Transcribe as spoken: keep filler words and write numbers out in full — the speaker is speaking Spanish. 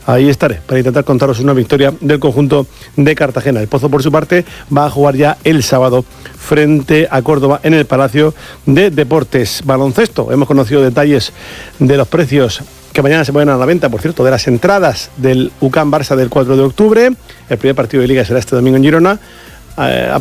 ahí estaré para intentar contaros una victoria del conjunto de Cartagena. El Pozo, por su parte, va a jugar ya el sábado frente a Córdoba en el Palacio de Deportes. Baloncesto, hemos conocido detalles de los precios que mañana se ponen a la venta, por cierto, de las entradas del U C A M Barça del cuatro de octubre. El primer partido de Liga será este domingo en Girona. Eh,